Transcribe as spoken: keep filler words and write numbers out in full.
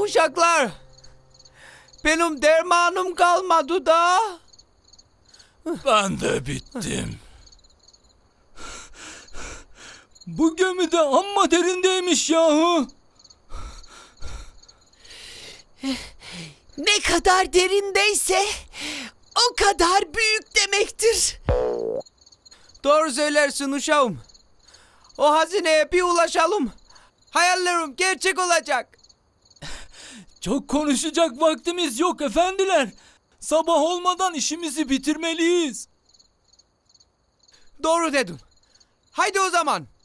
uşaklar. Benim dermanım kalmadı da. Ben de bittim. Bu gemi de amma derindeymiş yahu. Ne kadar derindeyse o kadar büyük demektir. Doğru söylersin uşağım. O hazineye bir ulaşalım. Hayallerim gerçek olacak. Çok konuşacak vaktimiz yok efendiler. Sabah olmadan işimizi bitirmeliyiz. Doğru dedim. Haydi o zaman.